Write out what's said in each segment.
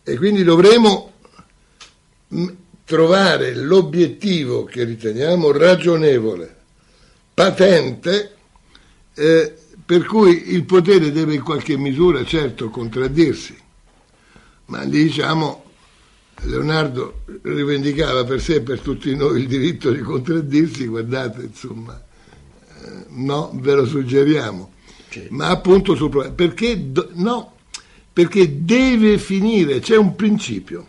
E quindi dovremo trovare l'obiettivo che riteniamo ragionevole, patente, per cui il potere deve in qualche misura certo contraddirsi, ma diciamo Leonardo rivendicava per sé e per tutti noi il diritto di contraddirsi, guardate, insomma, no, ve lo suggeriamo, ma appunto perché perché deve finire, c'è un principio.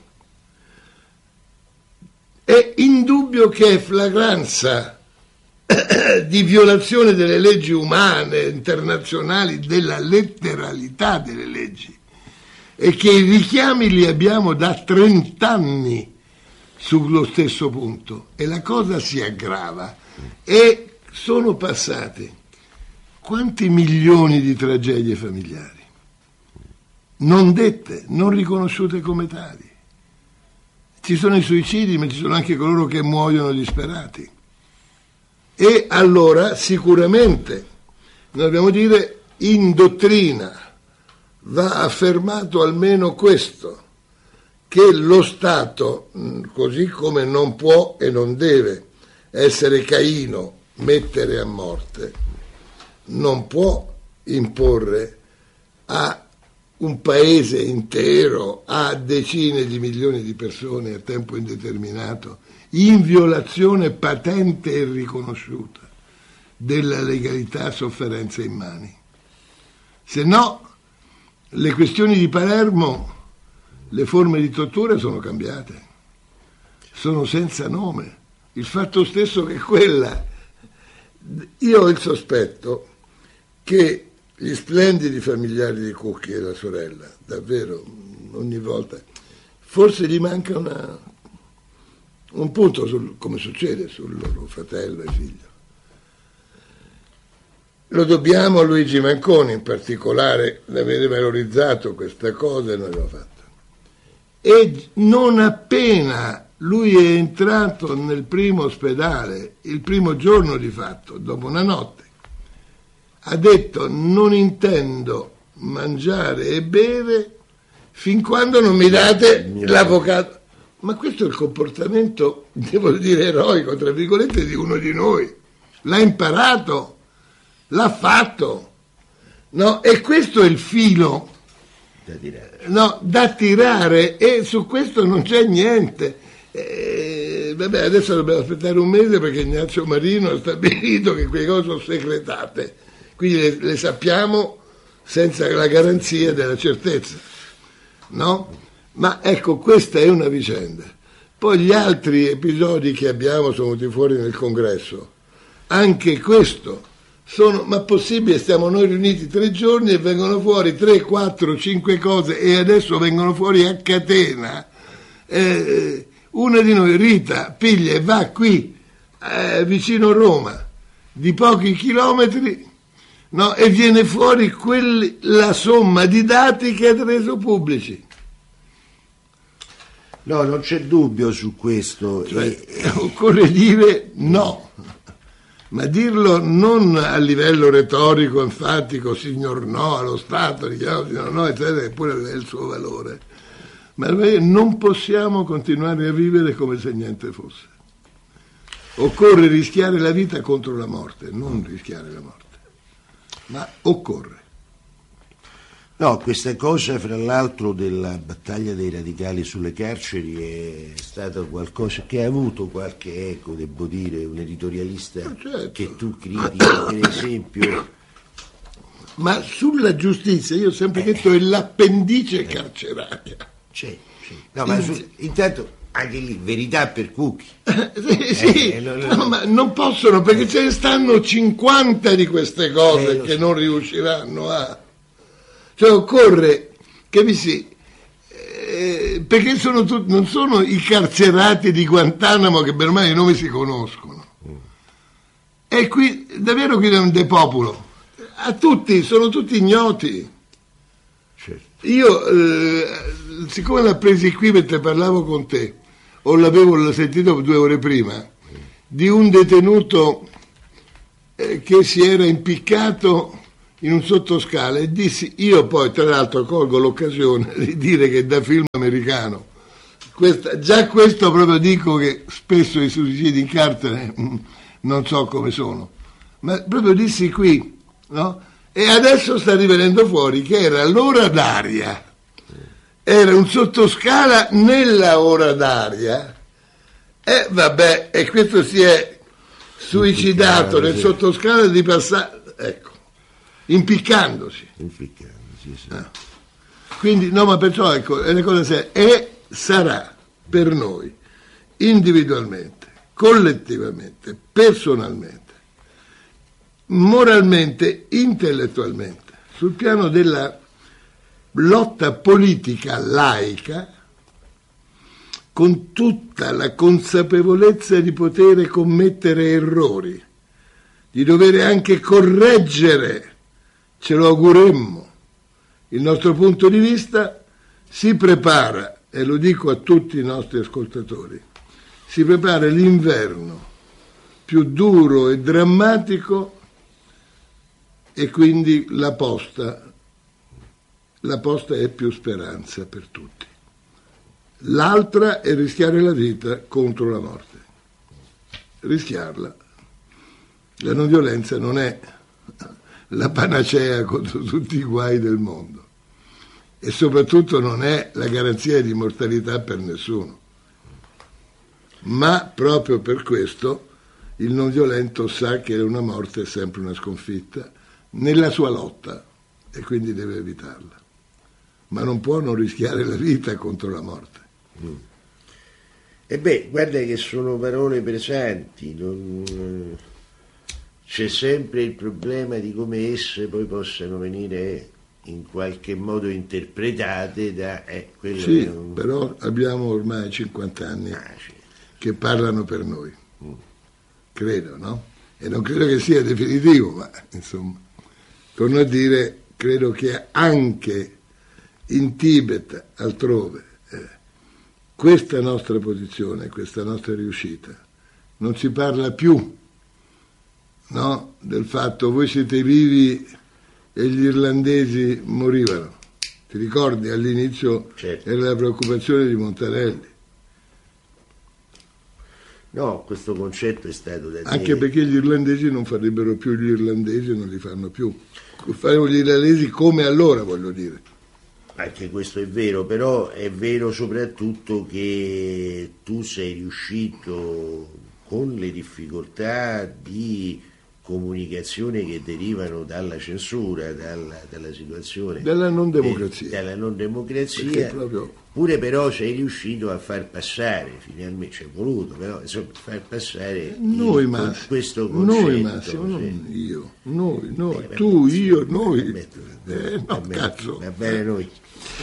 È indubbio che è flagranza di violazione delle leggi umane, internazionali, della letteralità delle leggi, e che i richiami li abbiamo da 30 anni sullo stesso punto, e la cosa si aggrava, e sono passati quanti milioni di tragedie familiari, non dette, non riconosciute come tali. Ci sono i suicidi, ma ci sono anche coloro che muoiono disperati. E allora sicuramente, noi dobbiamo dire, in dottrina va affermato almeno questo, che lo Stato, così come non può e non deve essere Caino, mettere a morte, non può imporre a un paese intero, a decine di milioni di persone a tempo indeterminato, in violazione patente e riconosciuta della legalità, sofferenza immani. Se no, le questioni di Palermo, le forme di tortura sono cambiate, sono senza nome. Il fatto stesso che quella, io ho il sospetto che gli splendidi familiari di Cucchi e la sorella, davvero, ogni volta, forse gli manca un punto, come succede sul loro fratello e figlio. Lo dobbiamo a Luigi Manconi in particolare, di aver valorizzato questa cosa, e noi l'abbiamo fatto. E non appena lui è entrato nel primo ospedale, il primo giorno di fatto, dopo una notte, ha detto: non intendo mangiare e bere fin quando non mi date l'avvocato. Ma questo è il comportamento, devo dire, eroico, tra virgolette, di uno di noi. L'ha imparato, l'ha fatto, no? E questo è il filo da tirare, e su questo non c'è niente. Vabbè, adesso dobbiamo aspettare un mese perché Ignazio Marino ha stabilito che quelle cose sono segretate, quindi le sappiamo senza la garanzia della certezza, no? Ma ecco, questa è una vicenda. Poi gli altri episodi che abbiamo sono venuti fuori nel congresso, anche questo sono, ma possibile, stiamo noi riuniti 3 giorni e vengono fuori 3, 4, 5 cose, e adesso vengono fuori a catena. Una di noi, Rita, piglia e va qui vicino Roma, di pochi chilometri, no? E viene fuori la somma di dati che ha reso pubblici. No, non c'è dubbio su questo. Occorre dire no, ma dirlo non a livello retorico, enfatico, signor no, allo Stato, richiamo signor no, eccetera, che pure ha il suo valore. Ma non possiamo continuare a vivere come se niente fosse. Occorre rischiare la vita contro la morte, non rischiare la morte, ma occorre. No, questa cosa, fra l'altro, della battaglia dei radicali sulle carceri è stata qualcosa che ha avuto qualche eco, devo dire, un editorialista certo, che tu critichi, per esempio. Ma sulla giustizia, io ho sempre detto, è l'appendice carceraria. C'è. No, ma intanto anche lì, verità per Cucchi. Sì, no, ma non possono, perché ce ne stanno 50 di queste cose che non riusciranno a... Cioè occorre che perché non sono i carcerati di Guantanamo che per me i nomi si conoscono. E qui davvero qui è un depopolo. A tutti, sono tutti ignoti. Certo. Io, siccome l'ha presi qui mentre parlavo con te, o l'avevo sentito 2 ore prima, di un detenuto che si era impiccato in un sottoscala e dissi, io poi tra l'altro colgo l'occasione di dire che da film americano, già questo proprio dico che spesso i suicidi in carcere non so come sono, ma proprio dissi qui, no? E adesso sta rivenendo fuori che era l'ora d'aria, era un sottoscala nella ora d'aria, e vabbè, e questo si è suicidato nel sottoscala di passare, ecco, impiccandosi. Sì. Quindi, no, ma perciò, ecco, è una cosa seria, e sarà per noi, individualmente, collettivamente, personalmente, moralmente, intellettualmente, sul piano della lotta politica laica, con tutta la consapevolezza di poter commettere errori, di dover anche correggere, ce lo auguremmo, il nostro punto di vista, si prepara, e lo dico a tutti i nostri ascoltatori, si prepara l'inverno più duro e drammatico, e quindi la posta è più speranza per tutti. L'altra è rischiare la vita contro la morte. Rischiarla. La non violenza non è la panacea contro tutti i guai del mondo e soprattutto non è la garanzia di immortalità per nessuno. Ma proprio per questo il non violento sa che una morte è sempre una sconfitta nella sua lotta e quindi deve evitarla. Ma non può non rischiare la vita contro la morte. E beh, guarda che sono parole pesanti, c'è sempre il problema di come esse poi possano venire in qualche modo interpretate da quello sì, che però abbiamo ormai 50 anni che parlano per noi, credo, no? E non credo che sia definitivo, ma insomma, torno a dire, credo che anche in Tibet, altrove, questa nostra posizione, questa nostra riuscita, non si parla più, no, del fatto voi siete vivi e gli irlandesi morivano. Ti ricordi all'inizio? Certo. Era la preoccupazione di Montanelli. No, questo concetto è stato da dire. Anche perché gli irlandesi non farebbero più gli irlandesi, non li fanno più. Faremo gli irlandesi come allora, voglio dire. Anche questo è vero, però è vero soprattutto che tu sei riuscito, con le difficoltà di comunicazione che derivano dalla censura, dalla situazione dalla non democrazia, proprio... pure però sei riuscito a far passare, finalmente ci è voluto, però insomma, far passare questo concetto. Noi Massimo, non io, noi, tu, io, noi. No, cazzo. Va bene noi.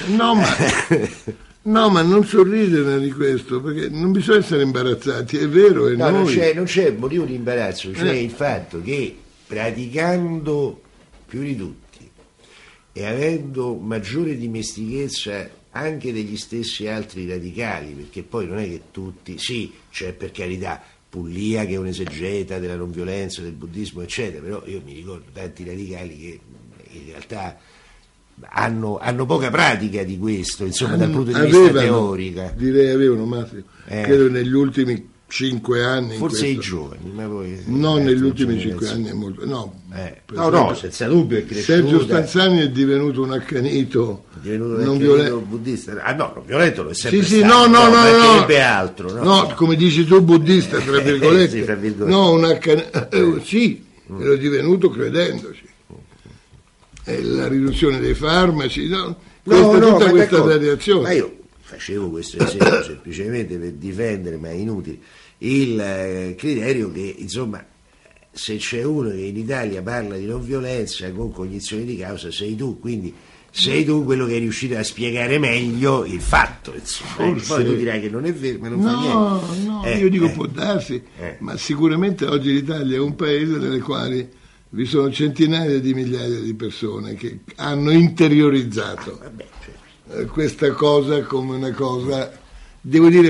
No, ma non sorridere di questo, perché non bisogna essere imbarazzati, è vero, no, non c'è motivo di imbarazzo, c'è il fatto che praticando più di tutti e avendo maggiore dimestichezza anche degli stessi altri radicali, perché poi non è che tutti, sì, c'è per carità Puglia che è un esegeta della non violenza, del buddismo, eccetera, però io mi ricordo tanti radicali che in realtà hanno poca pratica di questo, insomma, dal punto di vista teorico. Direi avevano, Massimo, credo negli ultimi 5 anni. Forse i giovani, ma poi... No, negli ultimi 5 anni è molto... No, no, senza dubbio è cresciuto. Sergio Stanzani è divenuto un accanito non violento buddista. No, non violento lo è sempre stato. Sì, no, altro. No, come dici tu, buddista, tra virgolette. Sì, tra virgolette. No, un accanito... sì, ero divenuto credendoci. La riduzione dei farmaci, tutta questa radiazione. Ma io facevo questo esempio semplicemente per difendere, ma è inutile, il criterio che, insomma, se c'è uno che in Italia parla di non violenza con cognizione di causa sei tu, quindi sei tu quello che è riuscito a spiegare meglio il fatto, insomma. Poi tu dirai che non è vero, ma non fa niente. No, io dico può darsi, ma sicuramente oggi l'Italia è un paese nel quale vi sono centinaia di migliaia di persone che hanno interiorizzato questa cosa come una cosa, devo dire,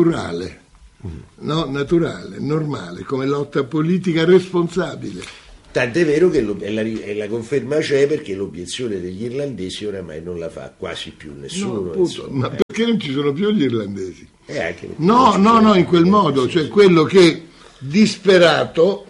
naturale, no? Naturale, normale, come lotta politica responsabile. Tant'è vero che la conferma c'è, perché l'obiezione degli irlandesi oramai non la fa quasi più nessuno. No, appunto, ma perché non ci sono più gli irlandesi? Anche No, in quel modo, cioè quello che disperato,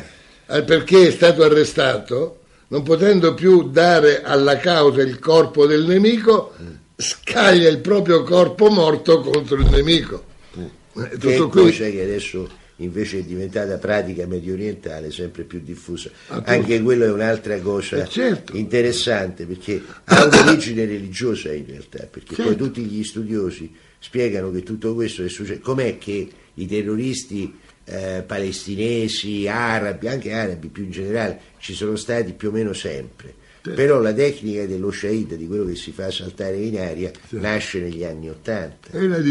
perché è stato arrestato, non potendo più dare alla causa il corpo del nemico, scaglia il proprio corpo morto contro il nemico. Che è cosa che adesso invece è diventata pratica medio orientale, sempre più diffusa. Anche quello è un'altra cosa interessante, perché ha un'origine religiosa in realtà, perché poi tutti gli studiosi spiegano che tutto questo è successo. Com'è che i terroristi palestinesi, arabi, anche arabi più in generale, ci sono stati più o meno sempre. Però la tecnica dello Shaheed, di quello che si fa saltare in aria, nasce negli anni '80. E la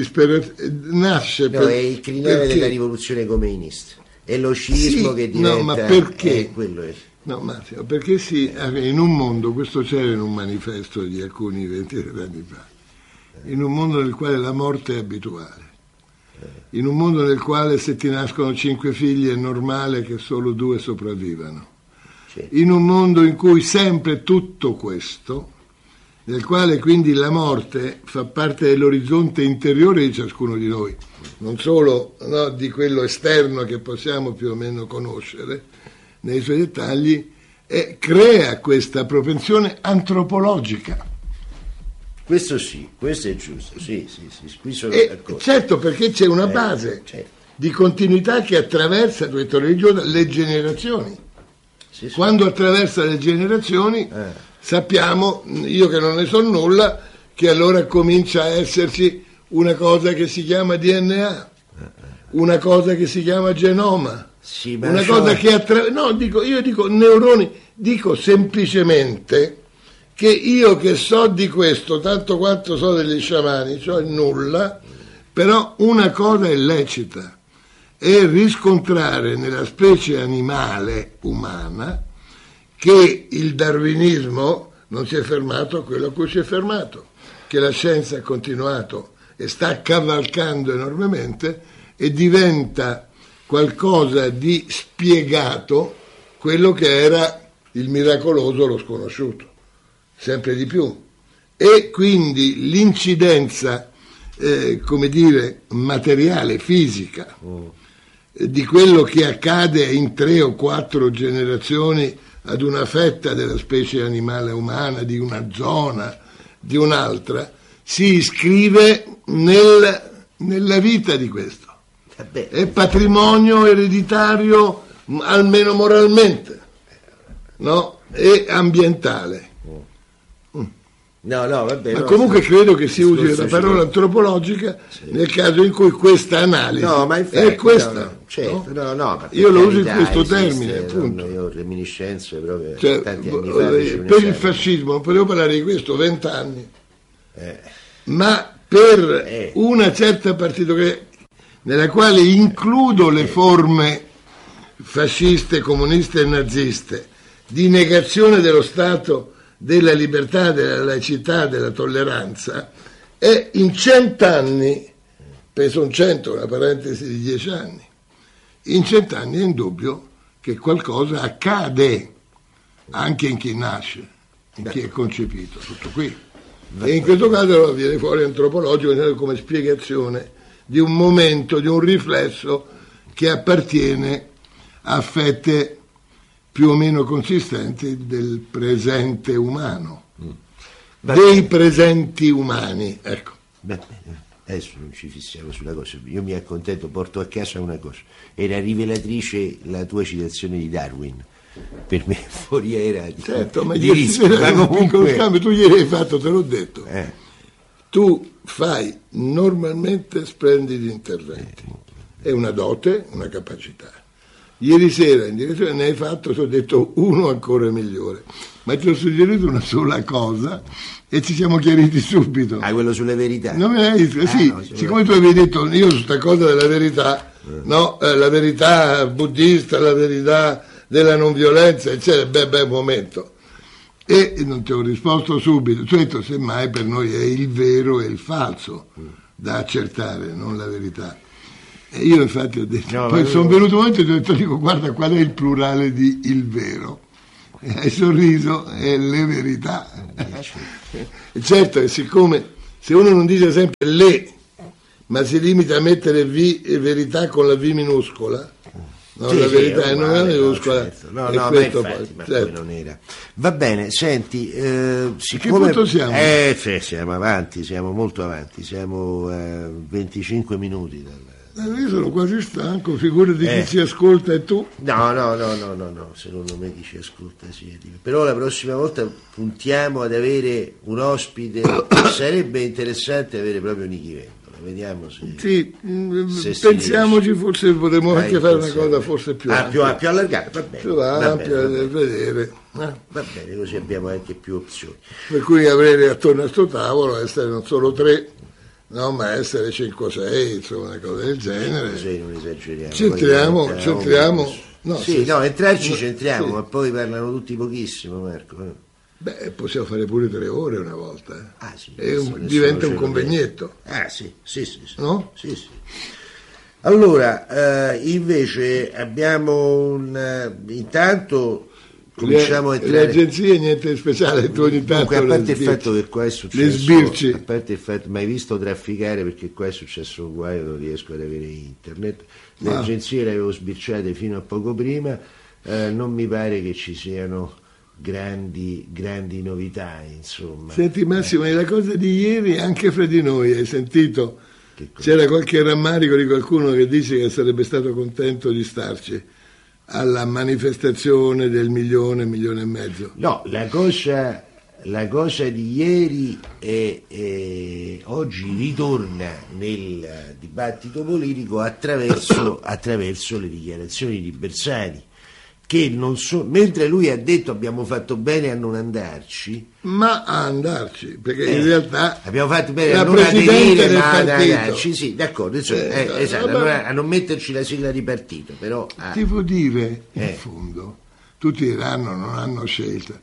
nasce è il crinale della rivoluzione comeinista. È lo sciismo che diventa... No, ma perché? Quello è. No, Massimo, perché in un mondo, questo c'era in un manifesto di alcuni 20 anni fa, in un mondo nel quale la morte è abituale, in un mondo nel quale se ti nascono 5 figli è normale che solo 2 sopravvivano, in un mondo in cui sempre tutto questo, nel quale quindi la morte fa parte dell'orizzonte interiore di ciascuno di noi, non solo di quello esterno che possiamo più o meno conoscere nei suoi dettagli, crea questa propensione antropologica. Questo è giusto, sì, qui sono d'accordo. Certo, perché c'è una base di continuità che attraversa, tu hai detto religiosa, le generazioni. Quando attraversa le generazioni sappiamo, io che non ne so nulla, che allora comincia a esserci una cosa che si chiama DNA, una cosa che si chiama genoma, una cosa che io dico neuroni, dico semplicemente che io che so di questo tanto quanto so degli sciamani, cioè nulla, però una cosa è lecita, è riscontrare nella specie animale umana che il darwinismo non si è fermato a quello a cui si è fermato, che la scienza ha continuato e sta cavalcando enormemente e diventa qualcosa di spiegato quello che era il miracoloso, lo sconosciuto, sempre di più. E quindi l'incidenza, materiale, fisica, di quello che accade in 3 o 4 generazioni ad una fetta della specie animale umana, di una zona, di un'altra, si iscrive nella vita di questo. È patrimonio ereditario, almeno moralmente, e ambientale. Ma comunque credo che si usi la parola antropologica nel caso in cui questa analisi è questa. Io lo uso in questo termine, appunto. Io ho reminiscenze proprio tanti anni fa. Per il fascismo non potevo parlare di questo 20 anni, ma per una certa particolarità nella quale includo le forme fasciste, comuniste e naziste di negazione dello Stato, della libertà, della laicità, della tolleranza, e in 100 anni, penso un 100, una parentesi di 10 anni, in 100 anni è indubbio che qualcosa accade anche in chi nasce, in chi è concepito, tutto qui. E in questo caso viene fuori antropologico come spiegazione di un momento, di un riflesso che appartiene a fette più o meno consistenti del presente umano, dei presenti umani, ecco. Adesso non ci fissiamo sulla cosa, io mi accontento, porto a casa una cosa. Era rivelatrice la tua citazione di Darwin, per me foriera ma comunque... tu ieri hai fatto, te l'ho detto, tu fai normalmente splendidi interventi, è una dote, una capacità. Ieri sera in direzione ne hai fatto, ti ho detto uno ancora migliore, ma ti ho suggerito una sola cosa e ci siamo chiariti subito. Quello sulle verità. Non me l'hai detto? Sì, siccome tu avevi detto io su questa cosa della verità, la verità buddista, la verità della non violenza, eccetera, un momento. E non ti ho risposto subito, tu hai detto semmai per noi è il vero e il falso da accertare, non la verità. E io infatti ho detto, No, poi ma sono io- venuto un momento e ho detto, dico, guarda qual è il plurale di il vero. E hai sorriso, è le verità. E certo che siccome se uno non dice sempre le, ma si limita a mettere verità con la V minuscola, no, Sì, la sì, verità è non uguale, minuscola, certo. No, e no, ma questo infatti, poi, ma certo. poi non era. Va bene, senti, siccome... punto siamo? Sì, siamo avanti, siamo molto avanti, siamo 25 minuti Io sono quasi stanco, figurati chi ci ascolta e tu. No, secondo me chi ci ascolta sì. Però la prossima volta puntiamo ad avere un ospite, sarebbe interessante avere proprio Nichi Vendola, vediamo se... Sì, Se si pensiamoci, forse potremmo anche fare una cosa forse più ampia, più allargata, va bene, più va ampia bene, va da bene. vedere. Va bene, così abbiamo anche più opzioni. Per cui avere attorno a sto tavolo, essere non solo 3, no, ma essere 5 o 6, insomma, una cosa del genere. Così non esageriamo. Centriamo, Poi centriamo. No, sì, sì, no, entrarci no, centriamo, sì. ma poi parlano tutti pochissimo, Marco. Beh, possiamo fare pure 3 ore una volta. Ah, sì, E questo nessuno diventa ce un lo convegnetto. Ah, sì. No? Sì. Allora, invece abbiamo intanto cominciamo a Le entrare... agenzie niente di speciale, tu ogni tanto Dunque, a parte le il fatto sbirci. che qua è successo, Le sbirci. a parte il fatto, mai visto trafficare, perché qua è successo un guaio, non riesco ad avere internet, le Ah. agenzie le avevo sbirciate fino a poco prima, non mi pare che ci siano grandi novità, insomma. Senti Massimo, e la cosa di ieri anche fra di noi, hai sentito? Che cosa? C'era qualche rammarico di qualcuno che dice che sarebbe stato contento di starci alla manifestazione del milione e mezzo. No, la cosa di ieri oggi ritorna nel dibattito politico attraverso le dichiarazioni di Bersani, che non so, mentre lui ha detto abbiamo fatto bene a non andarci, Ma a andarci, perché in realtà abbiamo fatto bene la a non Presidente aderire, del ma ad partito. andarci, sì, d'accordo, insomma, esatto, vabbè. a non metterci la sigla di partito, però ti vuol dire, in fondo, tutti diranno non hanno scelta.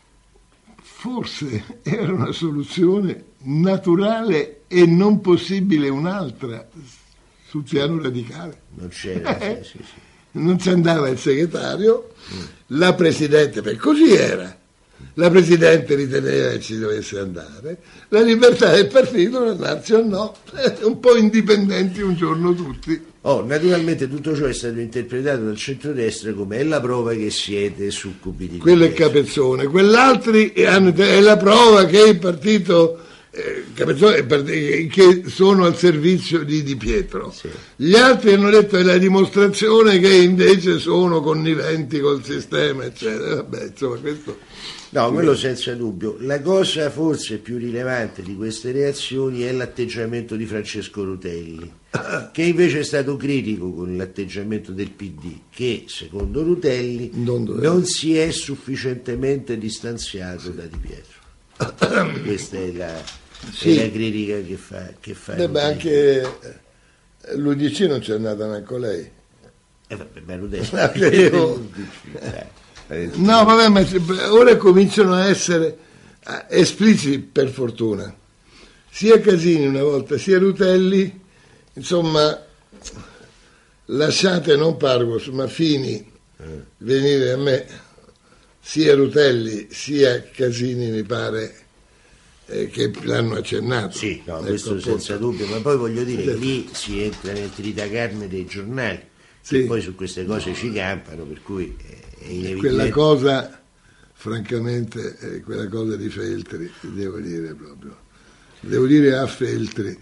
Forse era una soluzione naturale e non possibile un'altra sul piano radicale. non c'era, sì. Non ci andava il segretario, la Presidente, perché così era, la Presidente riteneva che ci dovesse andare, la libertà del partito non andarci o no, un po' indipendenti un giorno tutti. Naturalmente tutto ciò è stato interpretato dal centrodestra come è la prova che siete succubi di Quello è Pietro. Capezzone, quell'altri è la prova che il partito Capezzone che sono al servizio di Di Pietro. Sì. Gli altri hanno detto è la dimostrazione che invece sono conniventi col sistema, eccetera. Vabbè, insomma, questo. No, quello senza dubbio. La cosa forse più rilevante di queste reazioni è l'atteggiamento di Francesco Rutelli, che invece è stato critico con l'atteggiamento del PD, che secondo Rutelli non si è sufficientemente distanziato da Di Pietro. Questa è la critica che fa Beh, anche l'UDC non c'è andata neanche lei. Vabbè, ma Rutelli... No, vabbè, ma ora cominciano a essere espliciti, per fortuna. Sia Casini una volta, sia Rutelli, insomma, lasciate non Parvus, ma Fini venire a me, sia Rutelli sia Casini mi pare che l'hanno accennato. Sì, no, ecco, questo appunto. Senza dubbio, ma poi voglio dire, lì si entra nel tritacarne dei giornali, che poi su queste cose ci campano, per cui è inevitabile. Quella cosa, francamente, quella cosa di Feltri, devo dire a Feltri,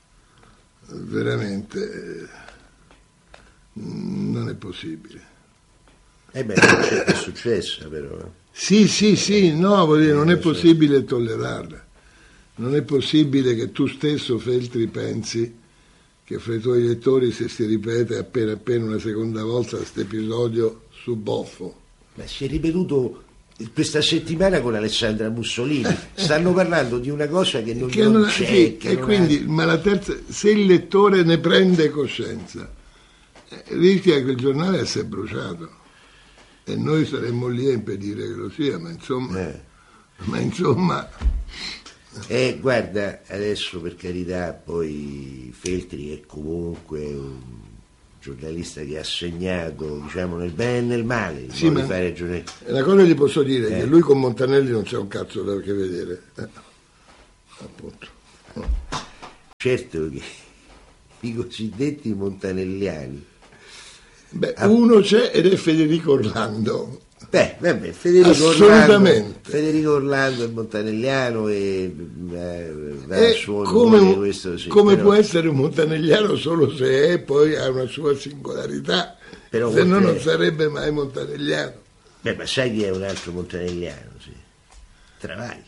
veramente non è possibile. È successa però. Sì, no, voglio dire, non è possibile tollerarla. Non è possibile che tu stesso, Feltri, pensi che fra i tuoi lettori se si ripete appena una seconda volta questo episodio su Boffo. Ma si è ripetuto questa settimana con Alessandra Mussolini. Stanno parlando di una cosa che non c'è. Sì, e quindi, ma la terza, se il lettore ne prende coscienza, rischia che il giornale si è bruciato. E noi saremmo lì a impedire che lo sia, ma insomma... Guarda, adesso per carità, poi Feltri è comunque giornalista che ha segnato, diciamo, nel bene e nel male, sì, ma fare giornalisti. Una cosa gli posso dire, che lui con Montanelli non c'è un cazzo da che vedere. Appunto. Certo che i cosiddetti montanelliani. Beh, uno c'è ed è Federico Orlando. Beh, vabbè, Federico Orlando è montanelliano e va al suo nome, questo sì. Come però può essere un montanelliano solo se poi ha una sua singolarità, però se no non sarebbe mai montanelliano. Beh, ma sai chi è un altro montanelliano? Sì. Travaglio.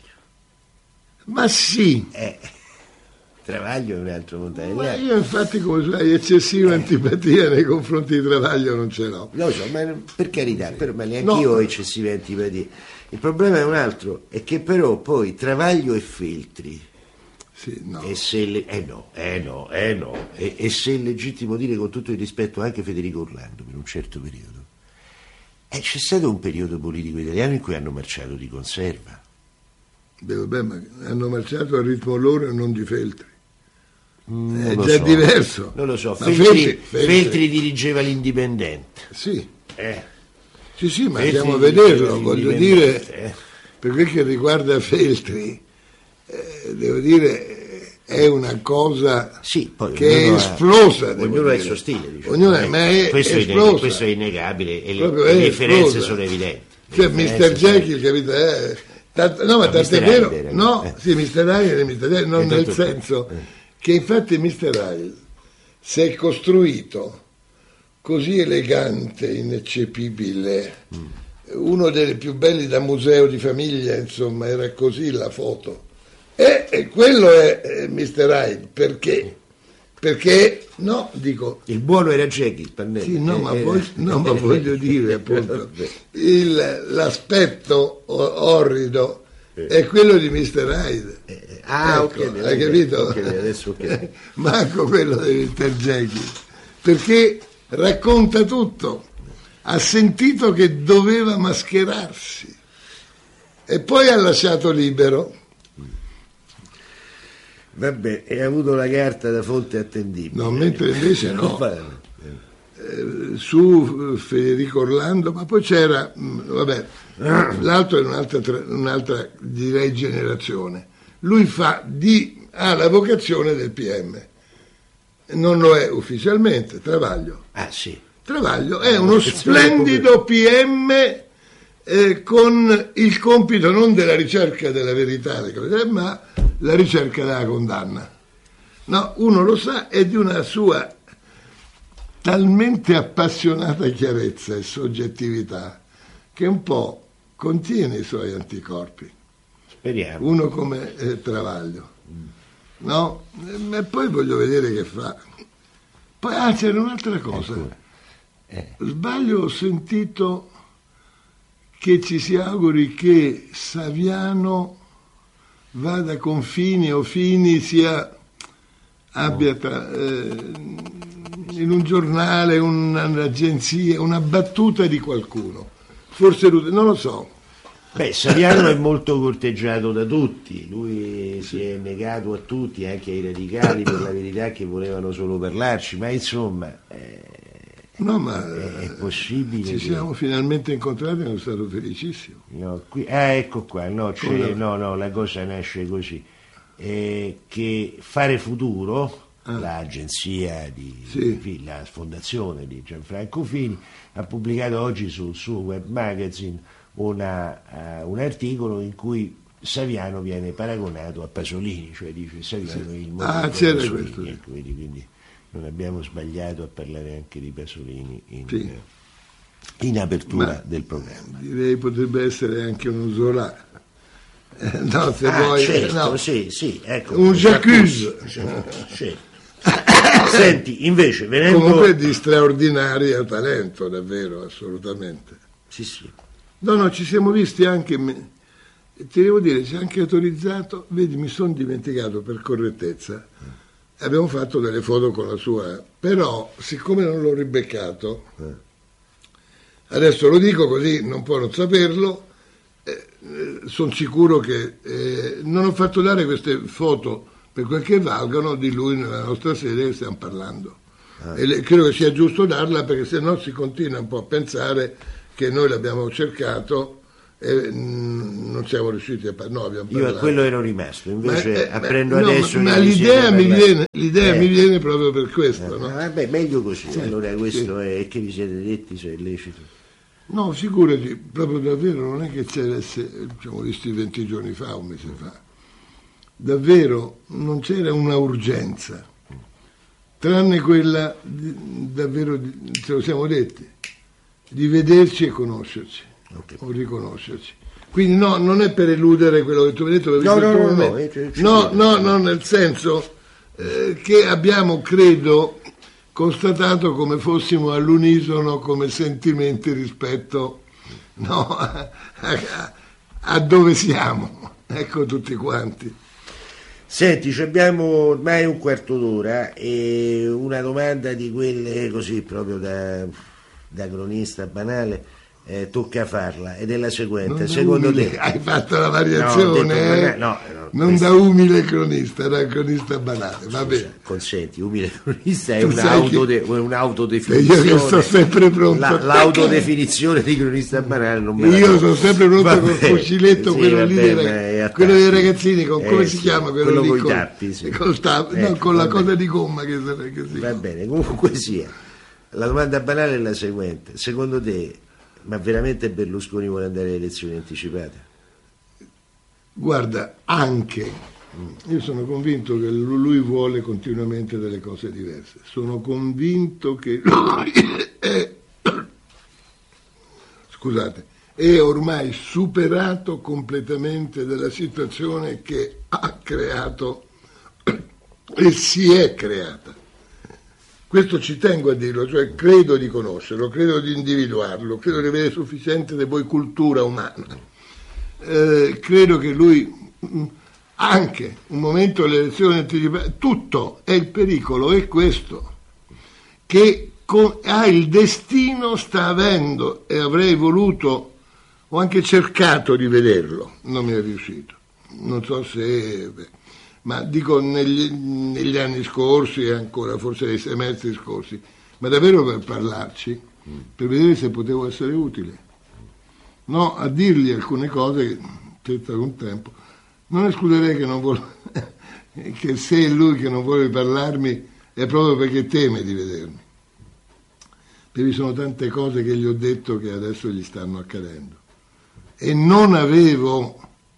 Ma sì. Travaglio è un altro montanelliano. Ma io infatti, come sai, eccessiva antipatia nei confronti di Travaglio non ce l'ho. Lo so, ma per carità, però, ma neanche io ho eccessiva antipatia. Il problema è un altro, è che però poi Travaglio e Feltri, sì, no. E se se è legittimo dire con tutto il rispetto anche Federico Orlando per un certo periodo, c'è stato un periodo politico italiano in cui hanno marciato di conserva. Beh, vabbè, ma hanno marciato a ritmo loro e non di Feltri. È già diverso. Non lo so, Feltri dirigeva l'Indipendente. Sì. Sì, ma Feltri andiamo a vederlo, voglio dire, per quel che riguarda Feltri, devo dire, è una cosa che è esplosa. Ognuno ha il suo stile, diciamo. Questo è innegabile e le differenze sono evidenti. Cioè, Mr. Jekyll, capito? Ma tant'è vero, sì, Mr. Hyde e Mr. Jekyll, non nel senso che infatti Mr. Hyde si è costruito così elegante, ineccepibile, uno dei più belli da museo di famiglia, insomma, era così la foto. E quello è Mr. Hyde, perché no, dico, il buono era Jekyll, Pannelli. Sì, ma voglio dire, appunto, l'aspetto orrido è quello di Mr. Hyde. Ok, hai capito? Adesso Manco quello di Mr. Jekyll, perché racconta tutto. Ha sentito che doveva mascherarsi e poi ha lasciato libero. Vabbè, e ha avuto la carta da fonte attendibile. No, mentre invece no. Su Federico Orlando, ma poi c'era, vabbè, l'altro è un'altra direi generazione. Lui ha la vocazione del PM, non lo è ufficialmente. Travaglio. Sì. Travaglio è uno splendido PM con il compito non della ricerca della verità, ma la ricerca della condanna. No, uno lo sa, è di una sua talmente appassionata chiarezza e soggettività che un po' contiene i suoi anticorpi. Speriamo. Uno come Travaglio. No? E poi voglio vedere che fa. Poi c'era un'altra cosa. Sbaglio, ho sentito che ci si auguri che Saviano vada con Fini o Fini abbia in un giornale, un'agenzia, una battuta di qualcuno. Forse non lo so. Saviano è molto corteggiato da tutti, lui si è negato a tutti, anche ai radicali, per la verità, che volevano solo parlarci, ma insomma è possibile. Ci siamo finalmente incontrati e sono stato felicissimo. Ecco qua, la cosa nasce così. Che Fare Futuro, l'agenzia la fondazione di Gianfranco Fini, ha pubblicato oggi sul suo web magazine un articolo in cui Saviano viene paragonato a Pasolini, cioè dice Saviano è il modello di Pasolini, ecco, quindi non abbiamo sbagliato a parlare anche di Pasolini in apertura del programma. Direi potrebbe essere anche uno Zola. No, se vuoi, certo, no. Sì, ecco, un J'accuse. Senti, invece, venendo... Comunque di straordinario talento, davvero, assolutamente. Sì. No, ci siamo visti anche, ti devo dire, ci ha anche autorizzato, vedi, mi sono dimenticato per correttezza, abbiamo fatto delle foto con la sua, però siccome non l'ho ribeccato, adesso lo dico così non può non saperlo, sono sicuro che non ho fatto dare queste foto per quel che valgono di lui nella nostra sede che stiamo parlando. E credo che sia giusto darla, perché se no si continua un po' a pensare che noi l'abbiamo cercato e non siamo riusciti a parlare. No, abbiamo Io parlato. a quello ero rimasto, invece apprendo no, adesso. Ma l'idea mi viene proprio per questo. No? Vabbè, meglio così. Allora questo è che vi siete detti, se è lecito. No, figurati, proprio davvero non è che ci siamo visti 20 giorni fa, un mese fa. Davvero non c'era una urgenza, tranne quella, davvero, ce lo siamo detti, di vederci e conoscerci, o riconoscerci. Quindi no, non è per eludere quello che tu hai detto, no, nel senso che abbiamo, credo, constatato come fossimo all'unisono come sentimenti rispetto a dove siamo, ecco, tutti quanti. Senti, abbiamo ormai un quarto d'ora e una domanda di quelle così proprio da cronista banale, tocca farla, ed è la seguente. Secondo te hai fatto la variazione? Non da umile cronista, da cronista banale. Va bene. Consenti, umile cronista è un'autodefinizione. Io che sto sempre pronto. L'autodefinizione di cronista banale non me la Io sono sempre pronto col fuciletto, quello lì quello dei ragazzini, come si chiama quello lì? Con i tappi, sì. Con la cosa di gomma che si va bene, comunque sia. La domanda banale è la seguente. Secondo te, ma veramente Berlusconi vuole andare alle elezioni anticipate? Guarda, anche io sono convinto che lui vuole continuamente delle cose diverse. Sono convinto che è ormai superato completamente della situazione che ha creato e si è creata. Questo ci tengo a dirlo, cioè credo di conoscerlo, credo di individuarlo, credo di avere sufficiente di poi cultura umana. Credo che lui, anche un momento delle elezioni anticipate, tutto è il pericolo, è questo, che il destino sta avendo, e avrei voluto, ho anche cercato di vederlo, non mi è riuscito, non so se... ma dico negli anni scorsi e ancora forse nei semestri scorsi, ma davvero per parlarci, per vedere se potevo essere utile, no, a dirgli alcune cose senza un tempo. Non escluderei che non che se è lui che non vuole parlarmi è proprio perché teme di vedermi, perché vi sono tante cose che gli ho detto che adesso gli stanno accadendo e non avevo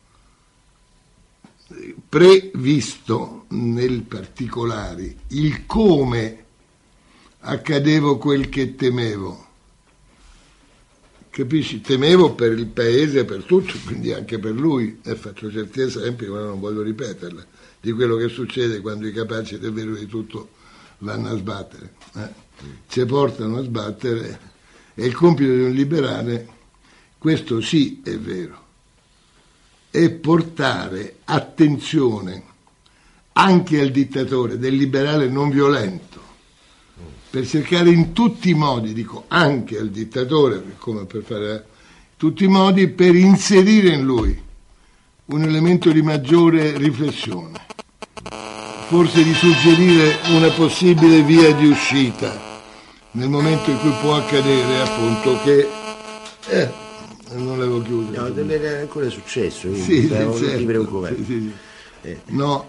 previsto nel particolare il come accadevo quel che temevo, capisci? Temevo per il paese, per tutto, quindi anche per lui, e faccio certi esempi, ma non voglio ripeterla, di quello che succede quando i capaci del vero di tutto vanno a sbattere, ci portano a sbattere, è il compito di un liberale, questo sì è vero, e portare attenzione anche al dittatore del liberale non violento, per cercare in tutti i modi, dico anche al dittatore, come per fare in tutti i modi, per inserire in lui un elemento di maggiore riflessione, forse di suggerire una possibile via di uscita nel momento in cui può accadere appunto che non l'avevo chiuso. No, deve essere ancora successo, certo, non ti preoccupare. Sì. No,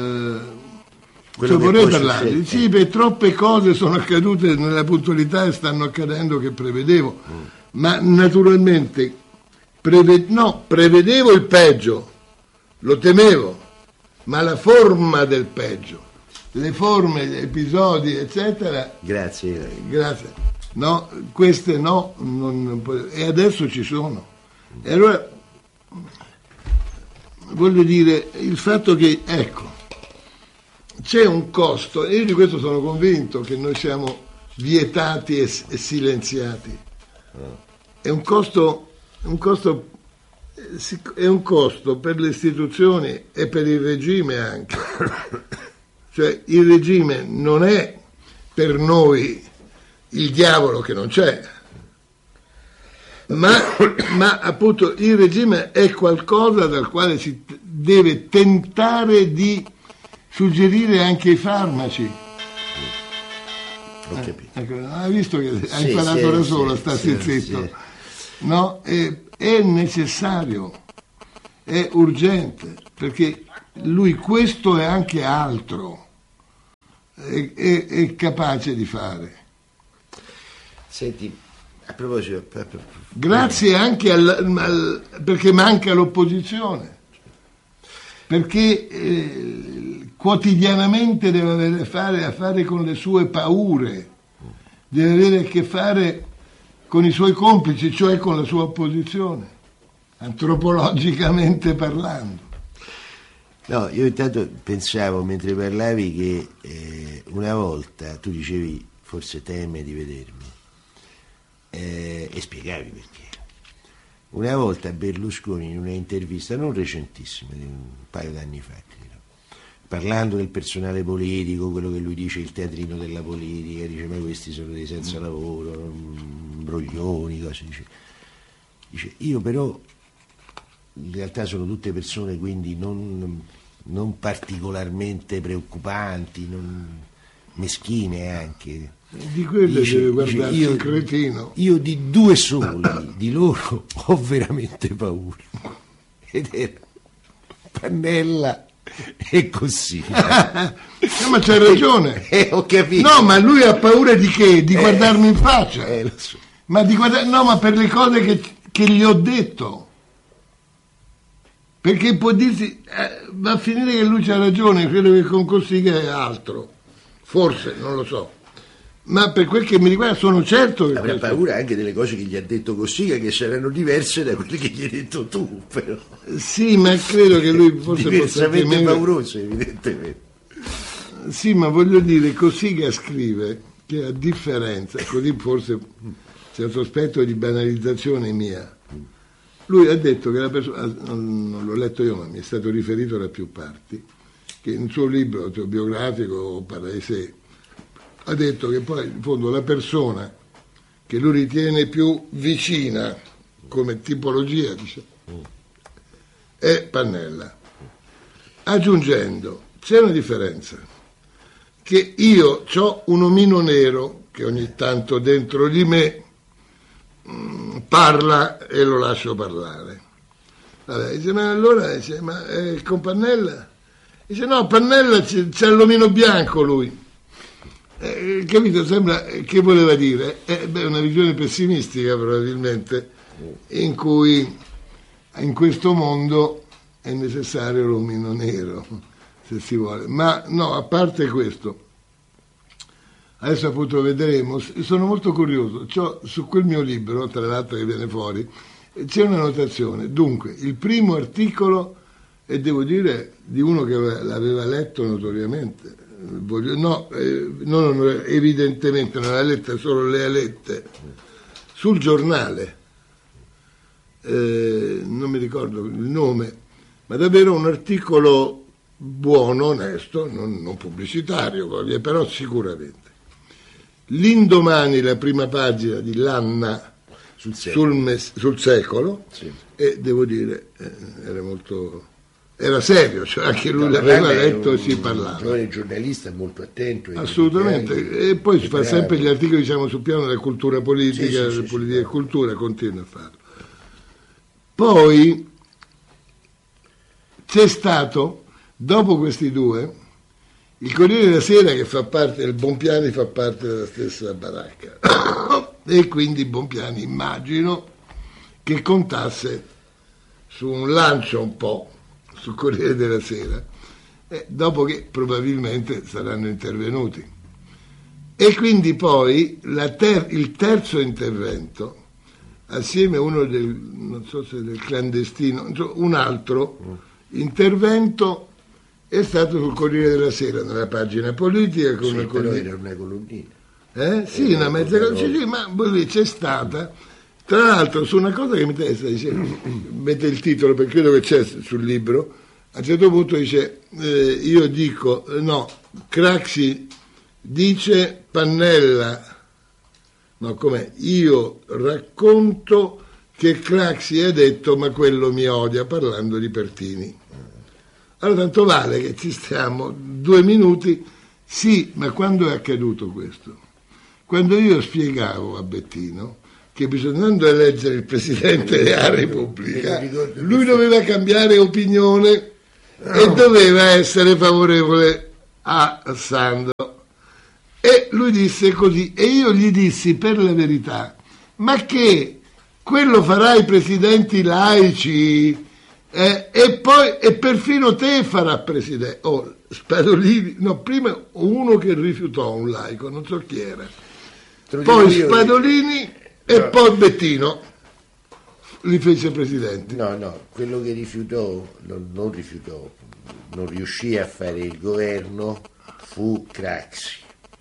vorrei parlarvi. Sì, per troppe cose sono accadute nella puntualità e stanno accadendo che prevedevo, ma naturalmente prevedevo il peggio, lo temevo, ma la forma del peggio, le forme, gli episodi, eccetera. Grazie. No, queste no, e adesso ci sono. E allora voglio dire, il fatto che, ecco, c'è un costo, e io di questo sono convinto, che noi siamo vietati e silenziati. È un costo per le istituzioni e per il regime anche. Cioè il regime non è per noi il diavolo che non c'è, ma appunto il regime è qualcosa dal quale si deve tentare di suggerire anche i farmaci, Ho capito. Ecco, hai visto che hai Sì, imparato da sì, solo, sì, stati sì, zitto. sì. No, è necessario, è urgente, perché lui questo e anche altro è capace di fare. Senti, a proposito, Grazie anche perché manca l'opposizione, perché quotidianamente deve avere a fare con le sue paure, deve avere a che fare con i suoi complici, cioè con la sua opposizione, antropologicamente parlando. no, io intanto pensavo mentre parlavi che una volta tu dicevi forse teme di vedermi e spiegavi perché. Una volta Berlusconi in una intervista non recentissima, di un paio d'anni fa, credo, parlando del personale politico, quello che lui dice il teatrino della politica, dice ma questi sono dei senza lavoro, broglioni, cose, dice io però in realtà sono tutte persone quindi non particolarmente preoccupanti, meschine anche. Di quello deve guardarsi il cretino. Io di due soli di loro ho veramente paura. Ed era Pannella e Cossiga. No, ma c'hai ragione. Ho capito. No, ma lui ha paura di che? Di guardarmi in faccia. Lo so. Ma no, ma per le cose che gli ho detto. Perché può dirsi, va a finire che lui c'ha ragione, credo che con Cossiga è altro. Forse, non lo so. Ma per quel che mi riguarda sono certo che avrà paura anche delle cose che gli ha detto Cossiga, che saranno diverse da quelle che gli hai detto tu, però. Sì, ma credo che lui forse diversamente pauroso, evidentemente. Sì, ma voglio dire, Cossiga scrive che a differenza, così forse c'è un sospetto di banalizzazione mia, lui ha detto che la persona, non l'ho letto io ma mi è stato riferito da più parti, che in un suo libro autobiografico parla di sé, ha detto che poi in fondo la persona che lui ritiene più vicina come tipologia, dice, è Pannella, aggiungendo c'è una differenza, che io ho un omino nero che ogni tanto dentro di me parla e lo lascio parlare. Vabbè, dice, ma allora dice, ma con Pannella? Dice no, Pannella c'è l'omino bianco lui. Capito? Sembra che voleva dire una visione pessimistica probabilmente, in cui in questo mondo è necessario l'omino nero, se si vuole. Ma no, a parte questo, adesso appunto vedremo, sono molto curioso, su quel mio libro, tra l'altro che viene fuori, c'è una notazione. Dunque, il primo articolo, e devo dire di uno che l'aveva letto notoriamente, evidentemente non l'ha letta, solo le ha lette sul giornale, non mi ricordo il nome, ma davvero un articolo buono, onesto, non pubblicitario, però sicuramente. L'indomani la prima pagina di L'Anna sul secolo, sì. E devo dire era serio, cioè anche lui l'aveva letto e si parlava. Un giovane giornalista molto attento. Assolutamente, e poi si fa sempre gli articoli, diciamo, sul piano della cultura politica, sì, politica e cultura, continua a farlo. Poi c'è stato, dopo questi due, il Corriere della Sera, che fa parte, il Bompiani fa parte della stessa baracca, e quindi Bompiani immagino che contasse su un lancio un po' sul Corriere della Sera, dopo che probabilmente saranno intervenuti. E quindi poi il terzo intervento, assieme a uno non so se del clandestino, un altro intervento, è stato sul Corriere della Sera, nella pagina politica. Con sì, però era una colonnina. Sì, una mezza colonnina, sì, ma c'è stata. Tra l'altro, su una cosa che mi interessa, dice, mette il titolo, perché credo che c'è sul libro, a un certo punto dice, io dico, no, Craxi dice Pannella, no, com'è? Io racconto che Craxi ha detto, ma quello mi odia, parlando di Pertini. Allora tanto vale che ci stiamo 2 minuti, sì, ma quando è accaduto questo? quando io spiegavo a Bettino che bisognando eleggere il Presidente della Repubblica, lui doveva cambiare opinione e doveva essere favorevole a Sandro. E lui disse così, e io gli dissi per la ma che quello farà i presidenti laici e poi e perfino te farà presidente. Spadolini, no, prima uno che rifiutò, un laico, non so chi era, poi Spadolini e poi Bettino li fece presidenti. No, quello che rifiutò, non riuscì a fare il governo fu Craxi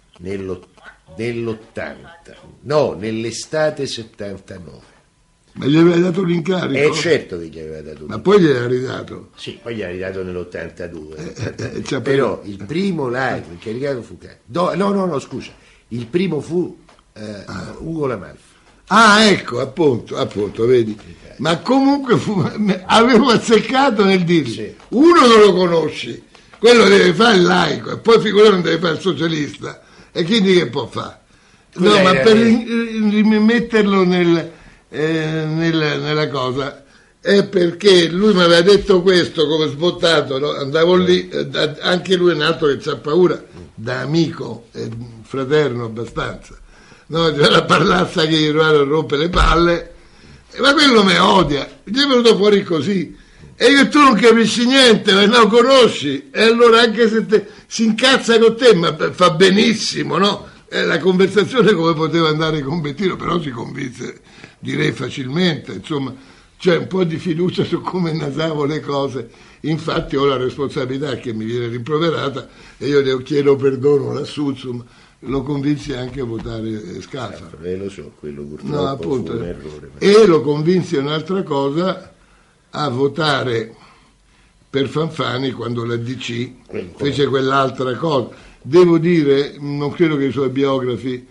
nell'estate 79. Ma gli aveva dato l'incarico? Certo che gli aveva dato ma poi gli aveva ridato? Sì, poi gli aveva ridato nell'82. Però il primo laico incaricato fu no, scusa, il primo fu Ugo La Malfa. Ah, ecco, appunto, vedi. Ma comunque avevo azzeccato nel dirgli, sì. Uno non lo conosci, quello deve fare il laico, e poi figurati deve fare il socialista, e quindi che può fare? No, ma per rimetterlo nella cosa, è perché lui mi aveva detto questo come sbottato, no? Andavo lì, anche lui è un altro che c'ha paura, da amico e fraterno abbastanza. No, c'è la parlazza che gli rompe le palle, ma quello mi odia, gli è venuto fuori così, e io tu non capisci niente, ma non conosci, e allora anche se si incazza con te, ma fa benissimo, no? La conversazione come poteva andare con Bettino, però si convinse, direi facilmente, insomma, c'è un po' di fiducia su come nasavo le cose, infatti ho la responsabilità che mi viene rimproverata e io le chiedo perdono lassù, insomma. Lo convinsi anche a votare Scalfaro. Lo so, quello purtroppo fu un errore. E lo convinsi un'altra cosa, a votare per Fanfani quando la DC fece quell'altra cosa. Devo dire, non credo che i suoi biografi,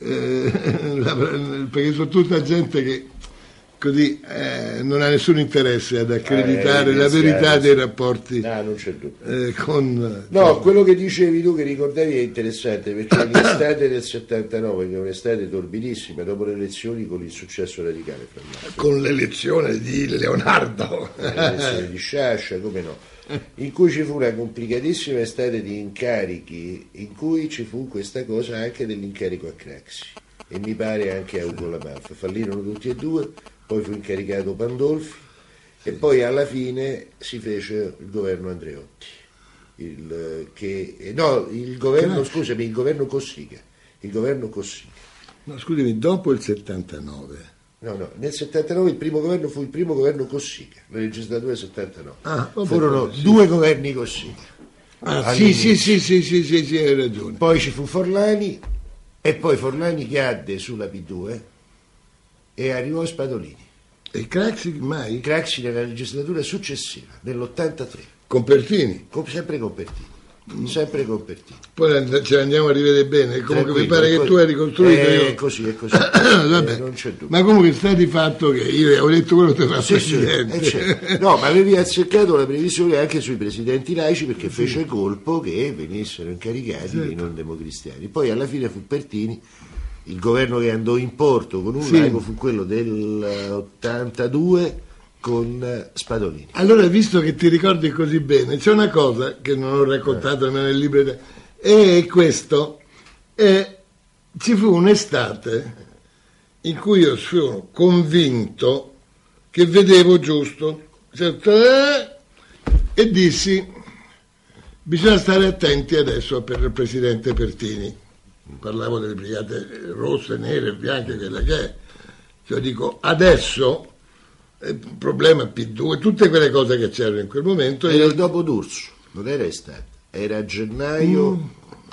perché sono tutta gente che così non ha nessun interesse ad accreditare la verità dei rapporti. Non c'è dubbio. Quello che dicevi tu, che ricordavi, è interessante, perché l'estate del 79, che è un'estate torbidissima, dopo le elezioni con il successo radicale, fra l'altro. Con l'elezione di Leonardo. L'elezione di Sciascia, come no. In cui ci fu una complicatissima estate di incarichi, in cui ci fu questa cosa anche dell'incarico a Craxi, e mi pare anche a Ugo La Malfa. Fallirono tutti e due. Poi fu incaricato Pandolfi e poi alla fine si fece il governo Andreotti, il governo Cossiga. No, scusami, dopo il 79. No, nel 79 il primo governo fu il primo governo Cossiga, la legislatura 79. Vabbè, furono due governi Cossiga. Sì, hai ragione. Poi ci fu Forlani e poi Forlani cadde sulla P2 e arrivò Spadolini. E Craxi mai? Craxi nella legislatura successiva, nell'83. Con Pertini? Sempre con Pertini. Poi ce l'andiamo a rivedere bene, comunque mi pare che tu hai ricostruito. È così. Vabbè. Non c'è dubbio. Ma comunque sta di fatto che io avevo detto quello che fa presidente. Sì. No, ma avevi azzeccato la previsione anche sui presidenti laici, perché fece colpo che venissero incaricati dei non democristiani. Poi alla fine fu Pertini. Il governo che andò in porto con un laico fu quello dell'82 con Spadolini. Allora, visto che ti ricordi così bene, c'è una cosa che non ho raccontato nemmeno nel libro, e questo, ci fu un'estate in cui io sono convinto che vedevo giusto, e dissi, bisogna stare attenti adesso per il presidente Pertini. Parlavo delle brigate rosse, nere, bianche, quella che è. Cioè dico, adesso il problema P2, tutte quelle cose che c'erano in quel momento. Era il dopo D'Urso, non era estate, era a gennaio.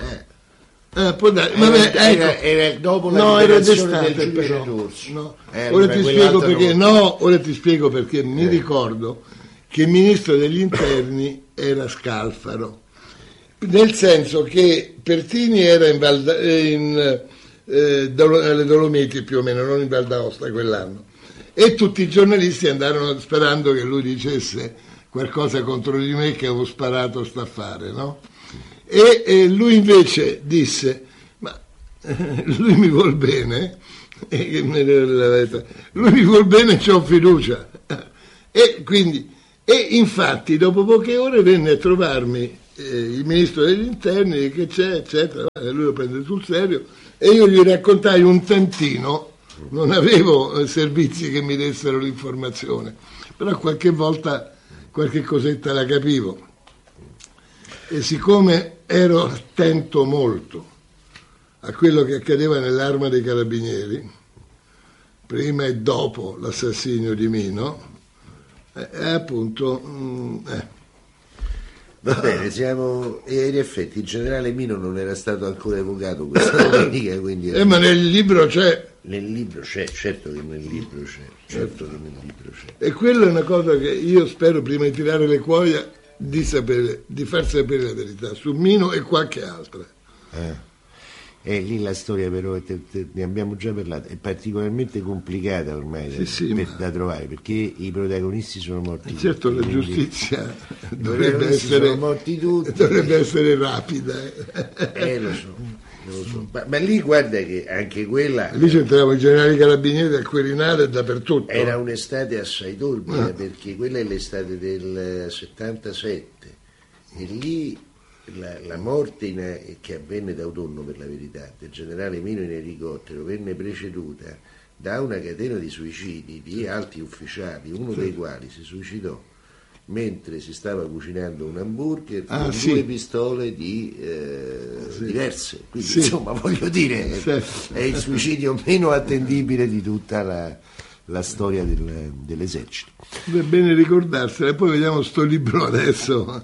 Era dopo la liberazione del giudice D'Urso. No. Ora ti spiego perché mi ricordo che il ministro degli interni era Scalfaro. Nel senso che Pertini era alle Dolomiti più o meno, non in Val d'Aosta quell'anno, e tutti i giornalisti andarono sperando che lui dicesse qualcosa contro di me, che avevo sparato sta affare, no? E lui invece disse, ma lui mi vuol bene, lui mi vuol bene, c'ho fiducia. E quindi, infatti dopo poche ore venne a trovarmi il ministro degli interni, che c'è, eccetera, lui lo prende sul serio, e io gli raccontai un tantino, non avevo servizi che mi dessero l'informazione, però qualche volta qualche cosetta la capivo, e siccome ero attento molto a quello che accadeva nell'Arma dei Carabinieri prima e dopo l'assassinio di Mino, appunto va bene, siamo, e in effetti il generale Mino non era stato ancora evocato questa domenica, quindi ma nel libro c'è. Nel libro c'è, certo che nel libro c'è. E quella è una cosa che io spero, prima di tirare le cuoia, di sapere, di far sapere la verità su Mino e qualche altra. E lì la storia però, ne abbiamo già parlato, è particolarmente complicata ormai da trovare, perché i protagonisti sono morti. Certo, tutti, la giustizia dovrebbe sono morti tutti. Dovrebbe essere rapida. Lo so. Ma lì guarda che anche quella... Lì c'entravano i generali carabinieri al Quirinale e dappertutto. Era un'estate assai torbida, perché quella è l'estate del 77, e lì la morte che avvenne d'autunno, per la verità, del generale Mino in elicottero venne preceduta da una catena di suicidi di alti ufficiali, uno dei quali si suicidò mentre si stava cucinando un hamburger con due pistole diverse, quindi insomma, voglio dire, è il suicidio meno attendibile di tutta la storia dell'esercito. È bene ricordarsela, e poi vediamo sto libro adesso.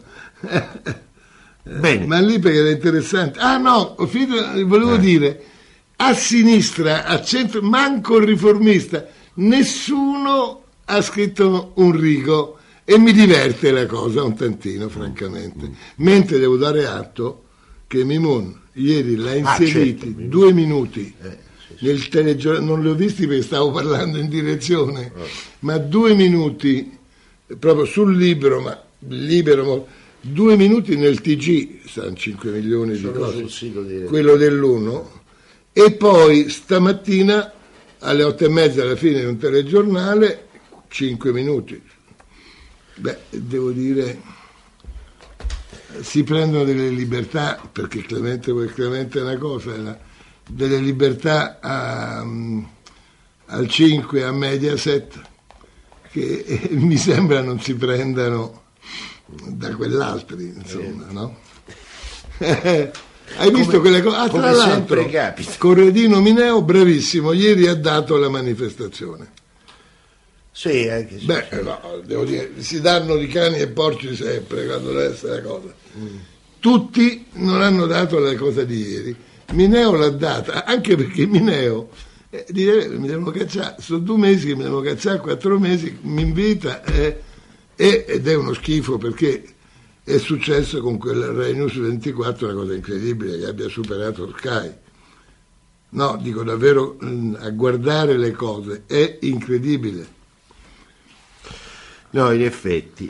Bene. Ma lì perché era interessante. Volevo dire, a sinistra, a centro, manco il riformista, nessuno ha scritto un rigo, e mi diverte la cosa un tantino, francamente. Mentre devo dare atto che Mimoun ieri l'ha inseriti 2 minuti nel telegiornale, non li ho visti perché stavo parlando in direzione, ma 2 minuti proprio sul libro, ma libero, 2 minuti nel TG, stanno 5 milioni di cose, quello dell'1, e poi stamattina alle 8:30 alla fine di un telegiornale 5 minuti. Beh, devo dire, si prendono delle libertà, perché Clemente è una cosa, delle libertà al 5, a Mediaset, che mi sembra non si prendano da quell'altri, insomma, no? Hai visto quelle cose? Tra l'altro, Corradino Mineo, bravissimo, ieri ha dato la manifestazione. Sì, anche sì. Beh, no, devo dire, si danno di cani e porci sempre quando deve essere la cosa. Tutti non hanno dato la cosa di ieri. Mineo l'ha data, anche perché Mineo mi devono cacciare, sono 2 mesi che mi devono cacciare, 4 mesi, mi invita ed è uno schifo, perché è successo con quel Rai News 24 una cosa incredibile, che abbia superato Sky. No, dico davvero, a guardare le cose è incredibile. No, in effetti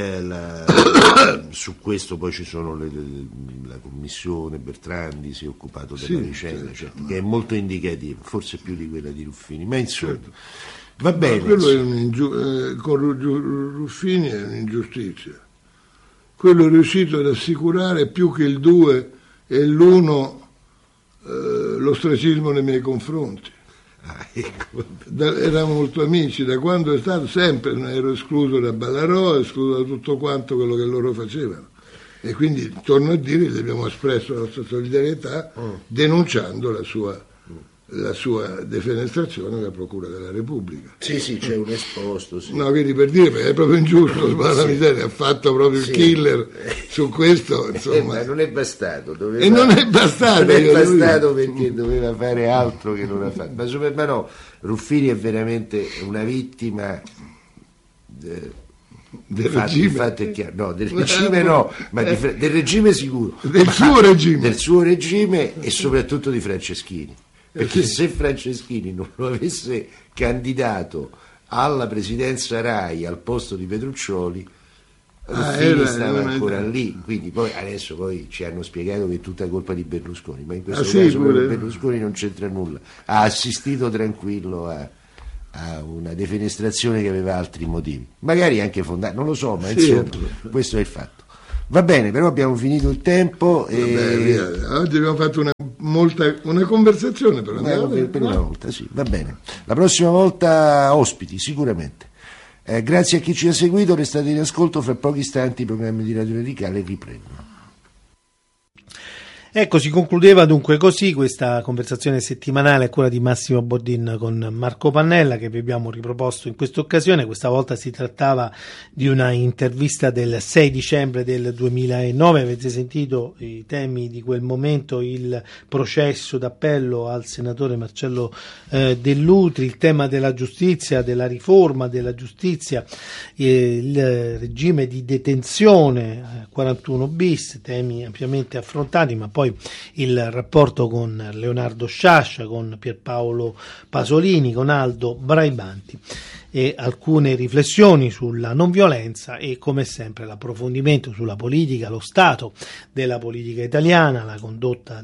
su questo poi ci sono la commissione Bertrandi si è occupato della vicenda, certo, che è molto indicativa, forse più di quella di Ruffini, ma insomma, certo. Va bene. Quello è con Ruffini è un'ingiustizia. Quello è riuscito ad assicurare più che il 2 e l'1 l'ostracismo nei miei confronti. Eravamo molto amici, da quando è stato, sempre ero escluso da Ballarò, escluso da tutto quanto quello che loro facevano, e quindi torno a dire, gli abbiamo espresso la nostra solidarietà denunciando la sua defenestrazione alla Procura della Repubblica. Sì, c'è un esposto. Sì. No, quindi per dire, perché è proprio ingiusto, ma la miseria ha fatto proprio il killer su questo, insomma. Ma non è bastato. Non è bastato perché doveva fare altro che non ha fatto. Ma no, Ruffini è veramente una vittima del regime. Fatto è chiaro. No, del regime no, ma del regime sicuro. Del suo regime e soprattutto di Franceschini. Perché se Franceschini non lo avesse candidato alla presidenza Rai al posto di Petruccioli, Ruffini stava ancora lì, quindi poi adesso ci hanno spiegato che è tutta colpa di Berlusconi, ma in questo caso Berlusconi non c'entra nulla, ha assistito tranquillo a una defenestrazione che aveva altri motivi, magari anche fondati, non lo so, ma insomma questo è il fatto. Va bene, però abbiamo finito il tempo e... Oggi abbiamo fatto una conversazione per una volta, sì, va bene. La prossima volta ospiti, sicuramente. Grazie a chi ci ha seguito, restate in ascolto, fra pochi istanti i programmi di Radio Radicale riprendono. Ecco, si concludeva dunque così questa conversazione settimanale a cura di Massimo Bordin con Marco Pannella, che vi abbiamo riproposto in questa occasione. Questa volta si trattava di una intervista del 6 dicembre del 2009. Avete sentito i temi di quel momento, il processo d'appello al senatore Marcello Dell'Utri, il tema della giustizia, della riforma della giustizia, il regime di detenzione 41 bis, temi ampiamente affrontati, ma poi il rapporto con Leonardo Sciascia, con Pierpaolo Pasolini, con Aldo Braibanti e alcune riflessioni sulla non violenza e, come sempre, l'approfondimento sulla politica, lo stato della politica italiana, la condotta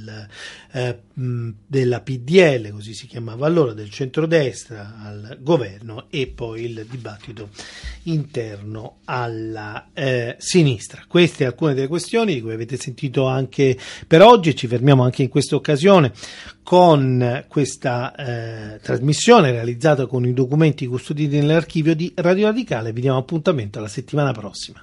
della PDL, così si chiamava allora, del centrodestra al governo, e poi il dibattito interno alla sinistra. Queste alcune delle questioni di cui avete sentito anche per oggi. Ci fermiamo anche in questa occasione con questa trasmissione realizzata con i documenti custoditi nell'archivio di Radio Radicale. Vi diamo appuntamento alla settimana prossima.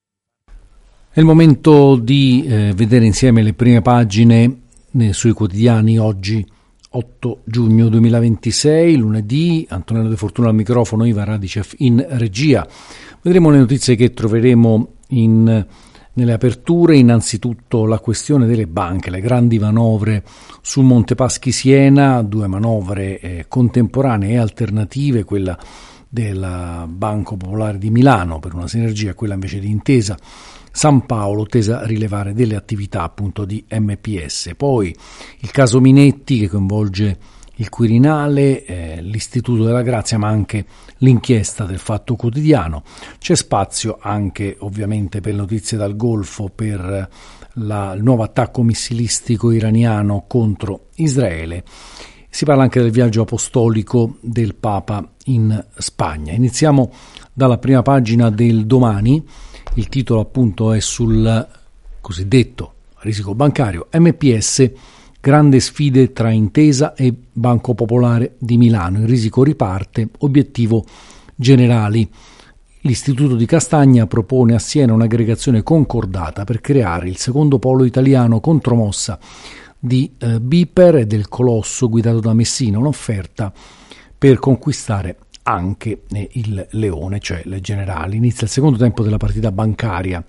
È il momento di vedere insieme le prime pagine sui quotidiani. Oggi 8 giugno 2026, lunedì. Antonello De Fortuna al microfono, Ivan Radicev in regia. Vedremo le notizie che troveremo nelle aperture. Innanzitutto la questione delle banche, le grandi manovre su Monte Paschi Siena, due manovre contemporanee e alternative, quella del Banco Popolare di Milano per una sinergia, quella invece di Intesa San Paolo, tesa a rilevare delle attività appunto di MPS. Poi il caso Minetti, che coinvolge il Quirinale, l'Istituto della Grazia, ma anche l'inchiesta del Fatto Quotidiano. C'è spazio anche ovviamente per notizie dal Golfo, per il nuovo attacco missilistico iraniano contro Israele. Si parla anche del viaggio apostolico del Papa in Spagna. Iniziamo dalla prima pagina del Domani. Il titolo appunto è sul cosiddetto risico bancario. MPS, grande sfide tra Intesa e Banco Popolare di Milano. Il risico riparte, obiettivo generali. L'Istituto di Castagna propone a Siena un'aggregazione concordata per creare il secondo polo italiano contromossa di Biper e del Colosso guidato da Messina, un'offerta per conquistare anche il Leone, cioè le Generali. Inizia il secondo tempo della partita bancaria.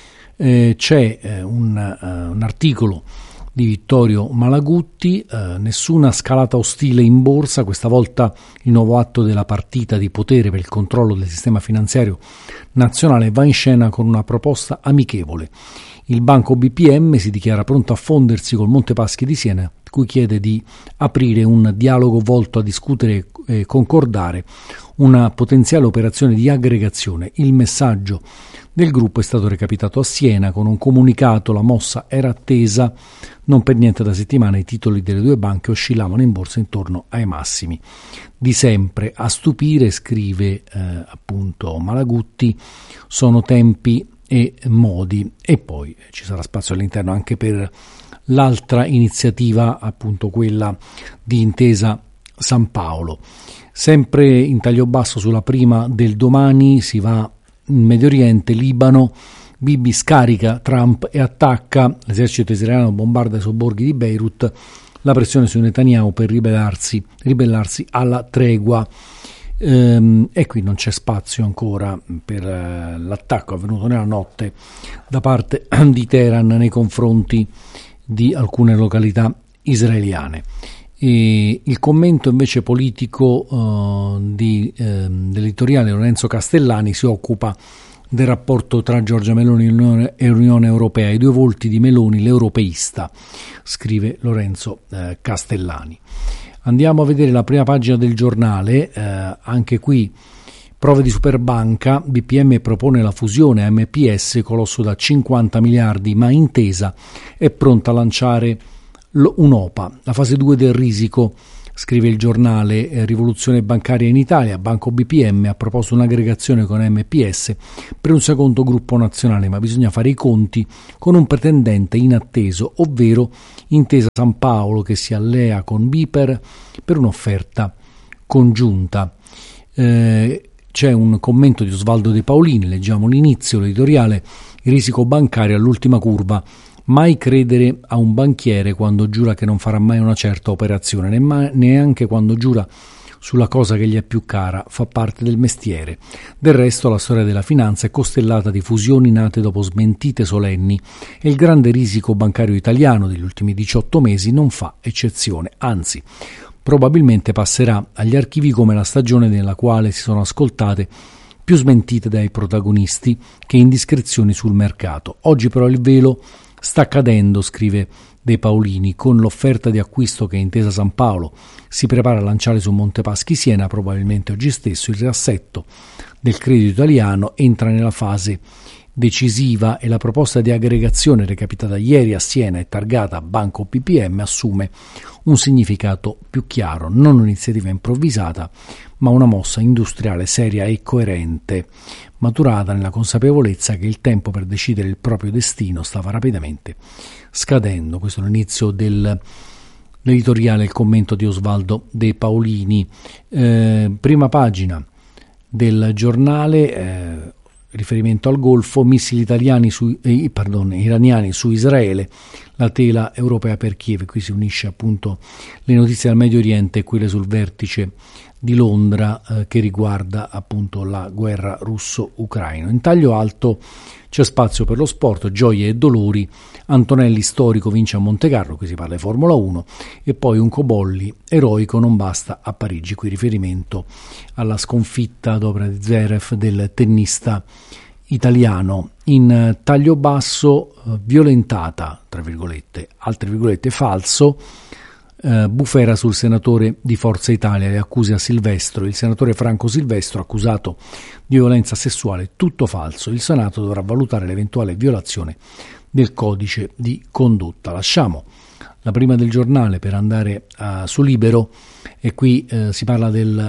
C'è un articolo di Vittorio Malagutti, nessuna scalata ostile in borsa, questa volta il nuovo atto della partita di potere per il controllo del sistema finanziario nazionale va in scena con una proposta amichevole. Il banco BPM si dichiara pronto a fondersi col Monte Paschi di Siena, cui chiede di aprire un dialogo volto a discutere e concordare una potenziale operazione di aggregazione. Il messaggio del gruppo è stato recapitato a Siena con un comunicato. La mossa era attesa, non per niente da settimane i titoli delle due banche oscillavano in borsa intorno ai massimi di sempre. A stupire, scrive appunto Malagutti, sono tempi e modi, e poi ci sarà spazio all'interno anche per l'altra iniziativa, appunto quella di Intesa San Paolo. Sempre in taglio basso sulla prima del Domani si va in Medio Oriente. Libano, Bibi scarica Trump e attacca, l'esercito israeliano bombarda i sobborghi di Beirut, la pressione su Netanyahu per ribellarsi alla tregua. E qui non c'è spazio ancora per l'attacco avvenuto nella notte da parte di Teheran nei confronti di alcune località israeliane. E il commento invece politico dell'editoriale Lorenzo Castellani si occupa del rapporto tra Giorgia Meloni e l'Unione Europea, i due volti di Meloni, l'europeista, scrive Lorenzo Castellani. Andiamo a vedere la prima pagina del Giornale, anche qui Prove di superbanca, BPM propone la fusione a MPS, colosso da 50 miliardi, ma Intesa è pronta a lanciare un'OPA. La fase 2 del risico, scrive il giornale, rivoluzione bancaria in Italia, Banco BPM ha proposto un'aggregazione con MPS per un secondo gruppo nazionale, ma bisogna fare i conti con un pretendente inatteso, ovvero Intesa San Paolo, che si allea con Biper per un'offerta congiunta. C'è un commento di Osvaldo De Paolini, leggiamo l'inizio, l'editoriale, il risico bancario all'ultima curva. Mai credere a un banchiere quando giura che non farà mai una certa operazione, neanche quando giura sulla cosa che gli è più cara, fa parte del mestiere. Del resto la storia della finanza è costellata di fusioni nate dopo smentite solenni e il grande risico bancario italiano degli ultimi 18 mesi non fa eccezione, anzi probabilmente passerà agli archivi come la stagione nella quale si sono ascoltate più smentite dai protagonisti che indiscrezioni sul mercato. Oggi però il velo sta cadendo, scrive De Paolini, con l'offerta di acquisto che Intesa San Paolo si prepara a lanciare su Montepaschi Siena, probabilmente oggi stesso. Il riassetto del credito italiano entra nella fase decisiva e la proposta di aggregazione recapitata ieri a Siena e targata a Banco BPM assume un significato più chiaro, non un'iniziativa improvvisata, ma una mossa industriale seria e coerente, maturata nella consapevolezza che il tempo per decidere il proprio destino stava rapidamente scadendo. Questo è l'inizio dell'editoriale, il commento di Osvaldo De Paolini. Prima pagina del giornale, riferimento al Golfo, missili iraniani su Israele, la tela europea per Kiev. Qui si unisce appunto le notizie dal Medio Oriente e quelle sul vertice di Londra che riguarda appunto la guerra russo-ucraina. In taglio alto c'è spazio per lo sport, gioie e dolori. Antonelli storico vince a Montecarlo, qui si parla di Formula 1, e poi un Cobolli eroico non basta a Parigi, qui riferimento alla sconfitta d'opera di Zverev del tennista italiano. In taglio basso, violentata, tra virgolette, altre virgolette, falso, bufera sul senatore di Forza Italia, le accuse a Silvestro, il senatore Franco Silvestro accusato di violenza sessuale, tutto falso, il Senato dovrà valutare l'eventuale violazione del codice di condotta. Lasciamo la prima del giornale per andare su Libero e qui si parla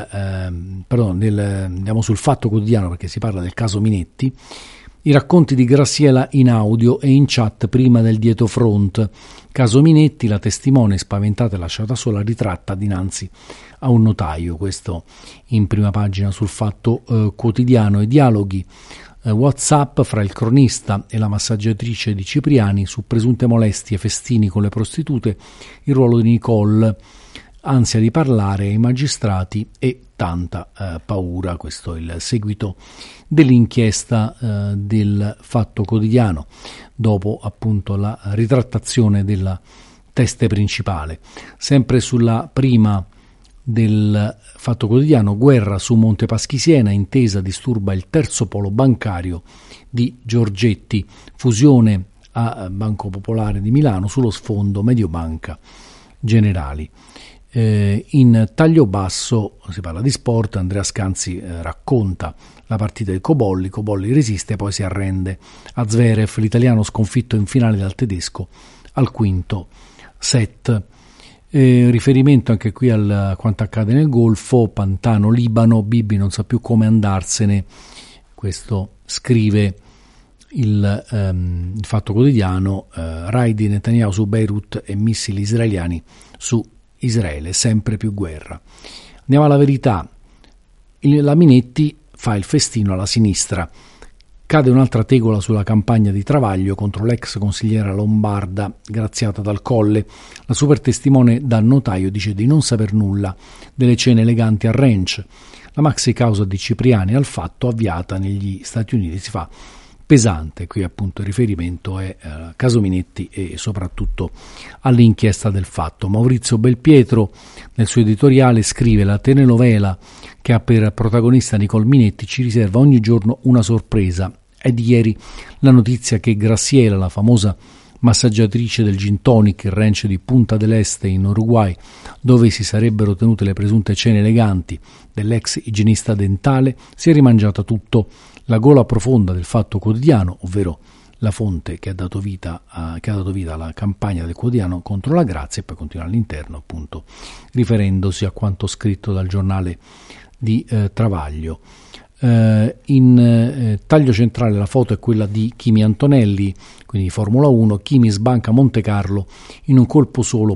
andiamo sul Fatto Quotidiano perché si parla del caso Minetti. I racconti di Graziella in audio e in chat prima del dietrofront. Caso Minetti, la testimone spaventata e lasciata sola ritratta dinanzi a un notaio. Questo in prima pagina sul Fatto Quotidiano. I dialoghi WhatsApp fra il cronista e la massaggiatrice di Cipriani su presunte molestie, festini con le prostitute, il ruolo di Nicole, ansia di parlare ai magistrati e tanta paura. Questo è il seguito dell'inchiesta del Fatto Quotidiano dopo appunto la ritrattazione della teste principale. Sempre sulla prima del Fatto Quotidiano, guerra su Montepaschi Siena, Intesa disturba il terzo polo bancario di Giorgetti, fusione a Banco Popolare di Milano, sullo sfondo Mediobanca Generali. In taglio basso si parla di sport, Andrea Scanzi racconta la partita di Cobolli resiste e poi si arrende a Zverev, l'italiano sconfitto in finale dal tedesco al quinto set. Riferimento anche qui a quanto accade nel Golfo, Pantano, Libano, Bibi non sa più come andarsene, questo scrive il Fatto Quotidiano. Raid di Netanyahu su Beirut e missili israeliani su Israele, sempre più guerra. Andiamo alla Verità. La Minetti fa il festino alla sinistra. Cade un'altra tegola sulla campagna di Travaglio contro l'ex consigliera lombarda Graziata Dal Colle. La super testimone dal notaio dice di non saper nulla delle cene eleganti al ranch. La maxi causa di Cipriani al Fatto avviata negli Stati Uniti si fa pesante. Qui appunto il riferimento è caso Minetti e soprattutto all'inchiesta del Fatto. Maurizio Belpietro nel suo editoriale scrive: la telenovela che ha per protagonista Nicole Minetti ci riserva ogni giorno una sorpresa. È di ieri la notizia che Graziella, la famosa massaggiatrice del Gin Tonic, il ranch di Punta del Este in Uruguay, dove si sarebbero tenute le presunte cene eleganti dell'ex igienista dentale, si è rimangiata tutto. La gola profonda del Fatto Quotidiano, ovvero la fonte che ha dato vita alla campagna del quotidiano contro la grazia, e poi continua all'interno, appunto, riferendosi a quanto scritto dal giornale di Travaglio. In taglio centrale la foto è quella di Kimi Antonelli, quindi di Formula 1. Kimi sbanca Monte Carlo in un colpo solo